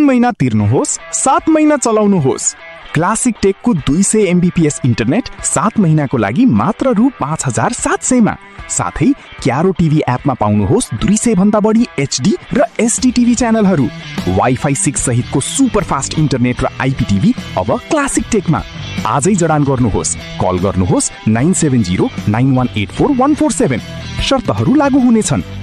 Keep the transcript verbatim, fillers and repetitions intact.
महिना तिर्नुहोस्, सात महिना चलाउनुहोस्। क्लासिक टेकको दुई सय एमबीपीएस इन्टरनेट सात महिनाको लागि मात्र रु पाँच हजार सात सयमा। साथै क्यारो टिभी एपमा पाउनुहोस् दुई सय भन्दा बढी एचडी र एसडी टिभी च्यानलहरू। वाइफाई सिक्स सहितको सुपर फास्ट इन्टरनेट र आइपीटिभी अब क्लासिक टेकमा। आजै जडान गर्नुहोस्। कल गर्नुहोस् nine seven zero nine one eight four one four seven. शर्तहरू लागू हुनेछन्।